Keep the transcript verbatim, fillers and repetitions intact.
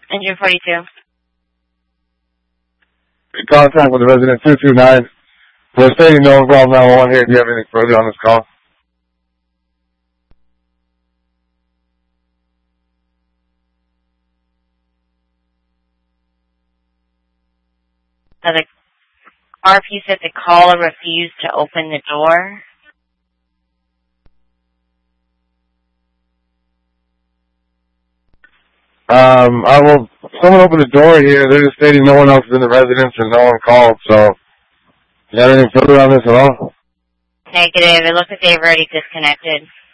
Engine forty-two. Contact with the resident two two nine. We're stating no involved nine one one here. Do you have anything further on this call? So the R P said the caller refused to open the door. Um, I will, someone open the door here. They're just stating no one else is in the residence and no one called, so, you got anything further on this at all? Negative. It looks like they've already disconnected.